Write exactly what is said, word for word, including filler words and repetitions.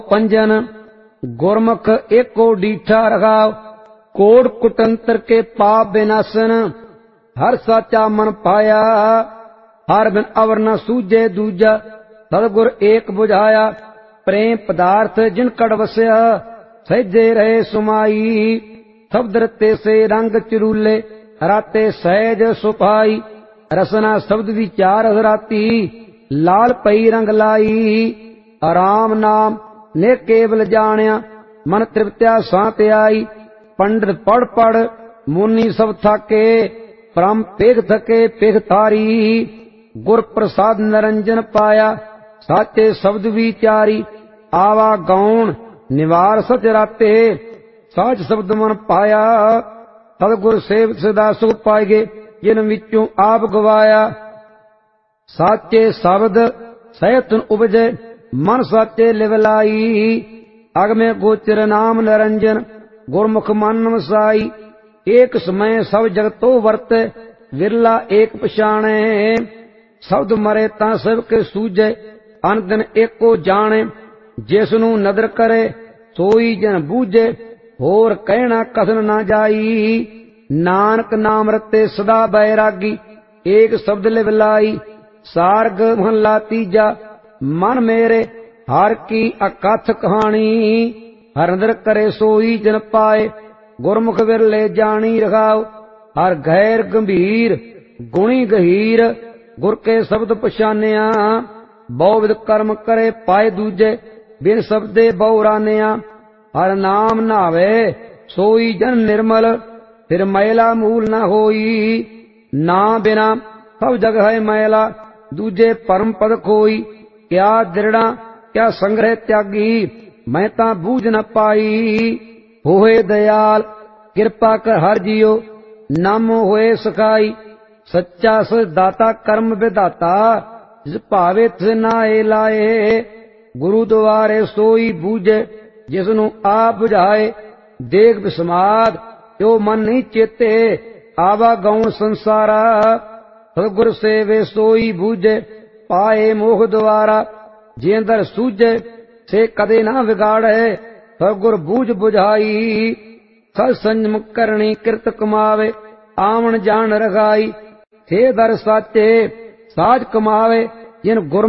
पंजन गुरमुख एको डीठा रखाव। कोट कुटंत्र के पाप विनाशन हर साचा मन पाया। हर बिन अवर न सूझे दूजा सतगुर एक बुझाया। प्रेम पदार्थ जिन कड़ वस्या सहजे रहे सुमाई। शब्द रते से रंग चिरूले राते सहज सुपाई। रसना शब्द विचार हराती लाल पई रंग लाई। आराम नाम ने केवल जानिया मन तृप्त्या सांत आई। पंडित पढ़ पढ़ मुनि सब थाके परम पेख थके पेख तारी। गुर प्रसाद निरंजन पाया साचे शब्द विचारी। आवा गौण निवार सच राते साच शब्द मन पाया। सतगुर सेवक सदा सुख पाएगे जिन विचों आप गवाया। साचे शब्द सहतन उपजे मन साचे लिवलाई। अगमे गोचर नाम निरंजन गुरमुख मन वसाई। एक समय सब जगतो वर्त विरला एक पछाणे। शब्द मरे ता सब के सूझे अन दिन एको जाने। जिसनु नदर करे सोई जन बूझे होर कहना कथन ना जाई। नानक नाम रते सदा बैरागी एक शब्द लिवलाई। सार्ग महला तीजा मन मेरे हर की अकथ कहानी। हरंदर करे सोई जन पाए गुरमुख विरले जानी रखाओ। हर गैर गंभीर गुणी गहीर गुर के शब्द पछानिया। बहुविध कर्म करे पाए दूजे बिन शब्दे बहुरानिया। हर नाम नावे सोई जन निर्मल फिर मैला मूल न होई। ना बिना सब जग है मैला दूजे परम पद खोई। क्या दृढ़ा क्या संग्रह त्यागी मैं ता बूझ न पाई। होए दयाल कृपा कर हर जियो नाम होए सखाई। सच्चा सच दाता कर्म विदाता जिस भावे तिस नाए लाए। गुरु द्वारे सोई बूझे जिसनु आप बुझाए। देख विस्माद त्यो मन नहीं चेते आवा गौण संसारा। सतगुर सेवे सोई बूझे पाए मोह द्वारा। जेंदर सूझे से कदे ना बिगाड़े सतगुर बूझ बुझाई। सत संयम करनी कृत कमावे आवन जान रखाई। हे दर साचे साज कमावे जिन गुर